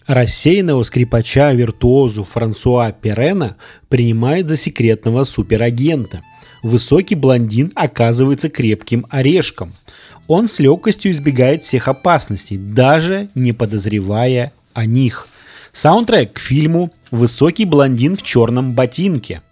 Рассеянного скрипача-виртуозу Франсуа Перена принимает за секретного суперагента. Высокий блондин оказывается крепким орешком. Он с легкостью избегает всех опасностей, даже не подозревая о них. Саундтрек к фильму «Высокий блондин в черном ботинке».